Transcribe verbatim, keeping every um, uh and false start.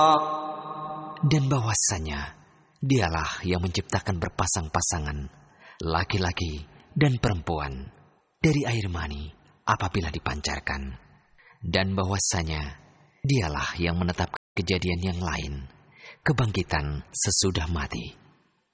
Dan bahwasanya Dialah yang menciptakan berpasang-pasangan laki-laki dan perempuan dari air mani apabila dipancarkan, dan bahwasanya Dialah yang menetapkan kejadian yang lain, kebangkitan sesudah mati.